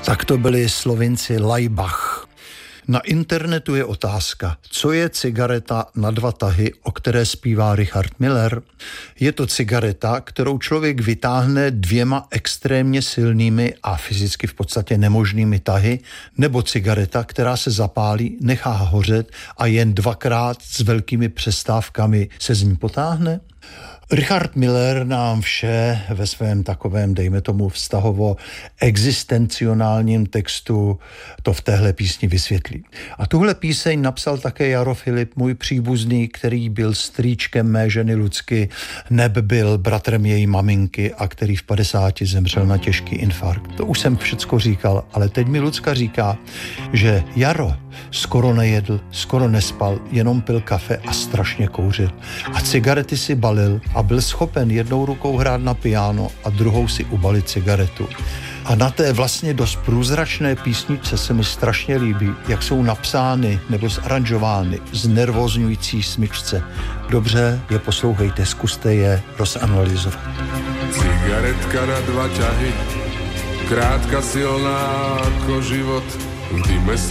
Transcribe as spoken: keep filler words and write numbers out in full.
Tak to byli Slovinci Laibach. Na internetu je otázka, co je cigareta na dva tahy, o které zpívá Richard Miller? Je to cigareta, kterou člověk vytáhne dvěma extrémně silnými a fyzicky v podstatě nemožnými tahy, nebo cigareta, která se zapálí, nechá hořet a jen dvakrát s velkými přestávkami se z ní potáhne? Richard Miller nám vše ve svém takovém, dejme tomu, vztahovo existencionálním textu to v téhle písni vysvětlí. A tuhle píseň napsal také Jaro Filip, můj příbuzný, který byl strýčkem mé ženy Lucky, neb byl bratrem její maminky a který v padesáti zemřel na těžký infarkt. To už jsem všecko říkal, ale teď mi Lucka říká, že Jaro skoro nejedl, skoro nespal, jenom pil kafe a strašně kouřil. A cigarety si balil a byl schopen jednou rukou hrát na piano a druhou si ubalit cigaretu. A na té vlastně dost průzračné písničce se mi strašně líbí, jak jsou napsány nebo zaranžovány znervózňující smyčce. Dobře, je poslouchejte, zkuste je rozanalyzovat. Cigaretka na dva ťahy, krátka silná ako život, v dime